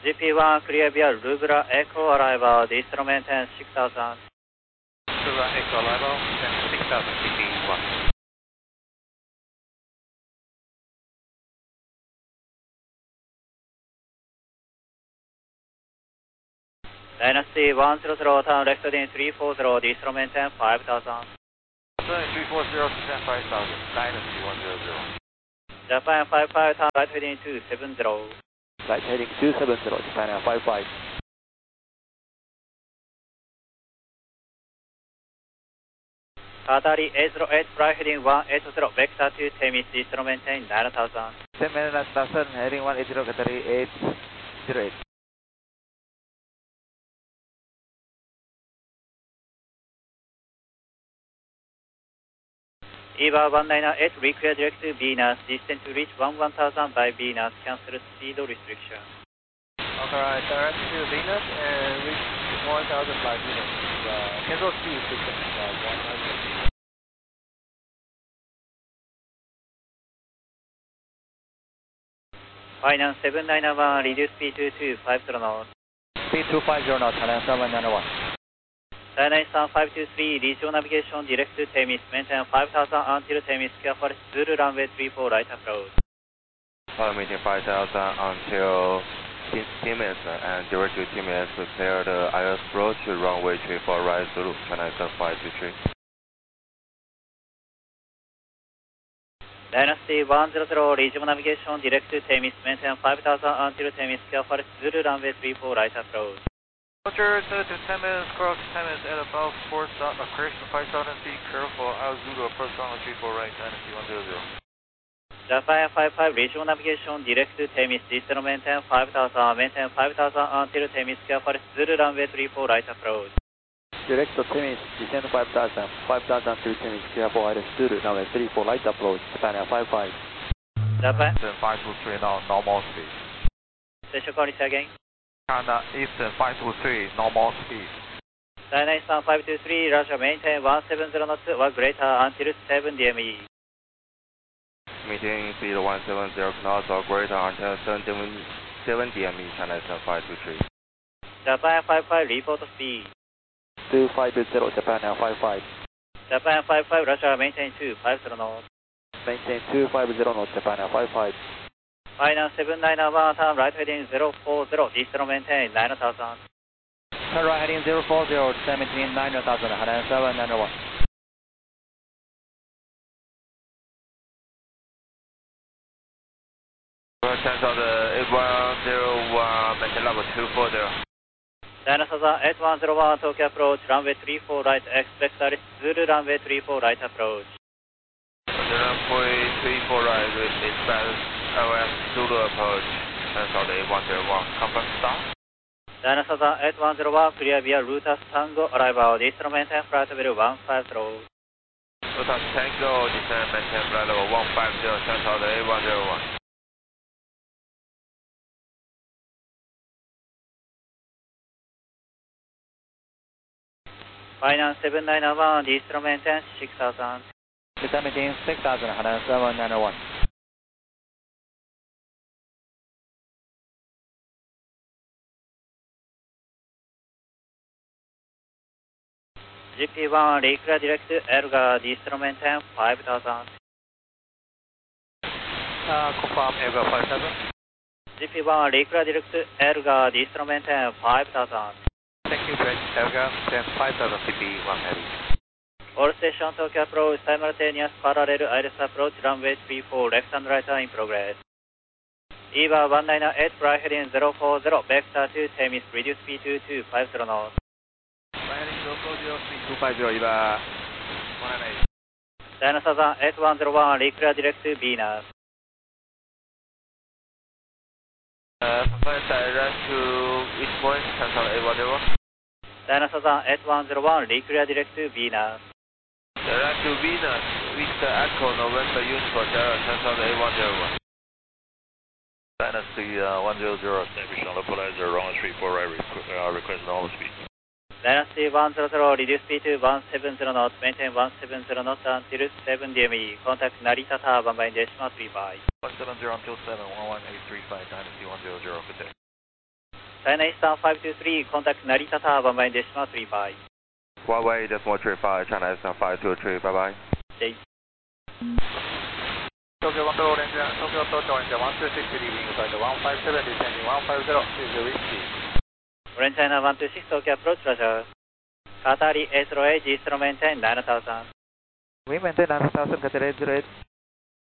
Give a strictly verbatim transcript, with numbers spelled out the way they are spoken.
ジーピーワン clear via Lubra Echo arrival, distro maintain six thousand. Lubra Echo arrival, six thousand C P one. Dynasty one zero zero, turn left heading three four zero, distro maintain five thousand. three four zero, descend five thousand, Dynasty one zero zero. Japan five five, turn right heading two seven zero. Right heading two seven zero, Japan Air five five. Qatari eight zero eight, flight heading one eight zero, vector to Temis, distro maintain nine thousand. ten minutes, Tassan, heading one eight zero, Qatari eight zero eight. E V A one nine eight, require direct to Venus, distance to reach one one thousand by Venus, cancel speed restriction. Okay, direct to Venus and reach one thousand by Venus. Uh, cancel speed restriction, uh, one hundred. Finance seven nine one, reduce speed to two five zero knots. Speed two five zero knots, Thailand seven nine one. Thailand five two three, regional navigation direct to Temis, maintain five thousand until Temis, careful Zulu runway three four right approach. Uh, maintain five thousand until Temis and direct to Temis, clear the I S approach, runway three four right Zulu, China five two three. Dynasty one zero zero, regional navigation direct to Temis, maintain five thousand until Temis, careful Zulu runway three four right approach. Roger, to ten minutes, cross ten minutes at about four stop, uh, correction five thousand feet, careful, Al Zulu approach runway three four right, Dynasty one zero zero. Japan five five, regional navigation direct to Temis, distro maintain five thousand, maintain five thousand until Temis, careful Zulu runway three four right approach. Direct to Temis, descend five thousand, five thousand to Temis, careful, I S Zulu, runway three four right approach, Japan Air five five. Japan. Eastern five two three now, normal speed. Station quality again. China Eastern five two three, normal speed. China Eastern five two three, Russia maintain one seven zero knots or greater until seven D M E. Maintain speed one seven zero knots or greater until seven D M E, China Eastern five two three. Japan five five, report speed. two five zero, Japan Air five five. Japan five five, Russia maintain two five zero knots. Maintain two five zero knots, Japan Air five five. Finance seven nine one, turn right heading zero four zero, distro maintain nine thousand. Turn right heading zero four zero, descend maintain nine thousand, Thailand seven nine one. Cancel the eight one zero one, maintain level two four zero. Dinosaur eight one zero one, Tokyo approach, runway three four right, expect that Zulu runway three four right approach. Runway three four right, expect L S Zulu approach, cancel the eight one zero one, confirm stop. Dinosaur eight one zero one, clear via Rutas Tango arrival, distro maintain flight level one five zero. Rutas Tango, descend maintain flight level one five zero, cancel the eight one zero one. Finance seven nine one, distro maintain six thousand. Descend maintain six thousand, Thailand seven nine one. G P one, reclear direct to Elga, distro maintain five thousand. Uh, confirm, Elga five thousand. G P one, reclear direct to Elga, distro maintain five thousand. Thank you, Brett. Elga, then five thousand C P one heavy. All station Tokyo approach, simultaneous parallel iris approach, runway three four, left and right are in progress. E V A one nine eight, flight heading zero four zero, vector to Temis, reduce speed to two five zero knots. Flight heading zero four zero, speed two five zero, E V A one nine eight. Dinosaur eight one zero one, reclear direct to Venus. Uh, flight direct to East Point, cancel eight one zero. Dinosaur eight one zero one, reclear direct to Venus. Direct to Venus, Victor Echo, November Uniform, cancel the eight one zero one. Dynasty uh, one zero zero, establish on localizer, runway three four right, requ uh, request normal speed. Dynasty one zero zero, reduce speed to one seven zero knots, maintain one seven zero knots until seven D M E, contact Narita Tower one by decimal three five. one seven zero until seven, one one eight three five, Dynasty one zero zero, good day. China Eastern five two three, contact Narita Tower, one by decimal three five. Huawei decimal three five, China Eastern five two three, bye bye. Okay. Tokyo one two Orange, Tokyo Approach Orange one two six, leaving flight one five seven, descending one five zero, is whiskey. Orange China one two six, Tokyo Approach, Roger. Qatar eight zero eight, G zero maintain nine thousand. We maintain nine thousand, Qatar eight zero eight.